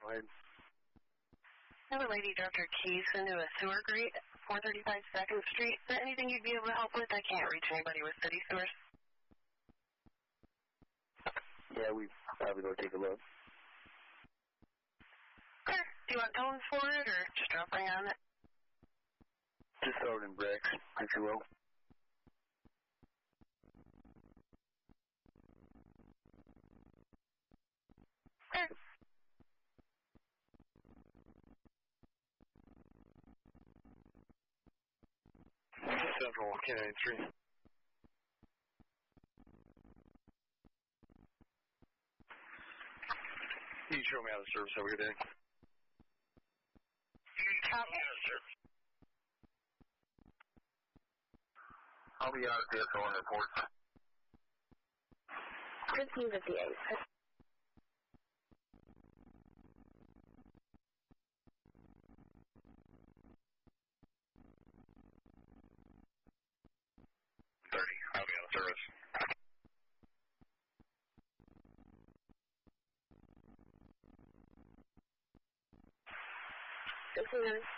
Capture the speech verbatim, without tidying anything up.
ahead. I have a lady dropped her keys into a sewer grate at four thirty-five second Street. Is there anything you'd be able to help with? I can't reach anybody with city sewers. Yeah, we probably go take a look. Sure. Do you want tones for it or just dropping on it? Just throw it in bricks, if you will. Sure. Central K ninety-three. Can you show me how to service over here, Dan? Copy. I'll be out at the on report. fifteen fifty-eight. thirty. I'll be on service. fifteen minutes.